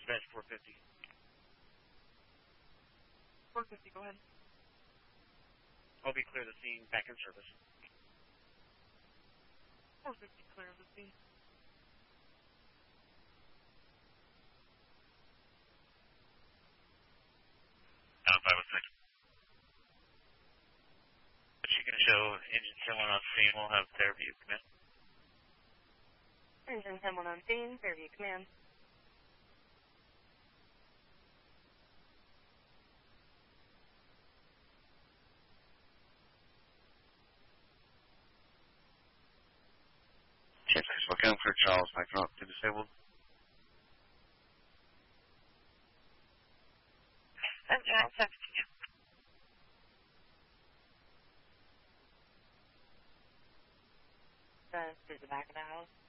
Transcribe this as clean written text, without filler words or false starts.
dispatch 450. 450, go ahead. I'll be clear the scene, back in service. 450, clear the scene. Down 506. She can show engine 10-1 on scene. We'll have Fairview command. Engine 10-1 on scene, Fairview command. Chase looking for Charles, backing up to disabled. I'm texting you. Through the back of the house.